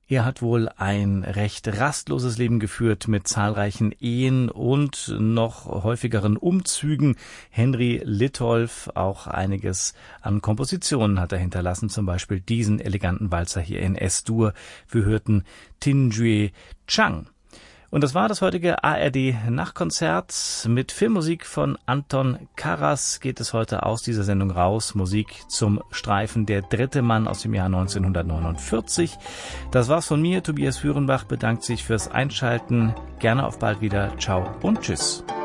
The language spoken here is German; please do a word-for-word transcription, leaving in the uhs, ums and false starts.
Er hat wohl ein recht rastloses Leben geführt mit zahlreichen Ehen und noch häufigeren Umzügen. Henry Litolff, auch einiges an Kompositionen hat er hinterlassen, zum Beispiel diesen eleganten Walzer hier in S-Dur. Wir hörten Tin-Jue Chang. Und das war das heutige A R D-Nachtkonzert. Mit Filmmusik von Anton Karas geht es heute aus dieser Sendung raus. Musik zum Streifen Der dritte Mann aus dem Jahr neunzehnhundertneunundvierzig. Das war's von mir. Tobias Führenbach bedankt sich fürs Einschalten. Gerne auf bald wieder. Ciao und tschüss.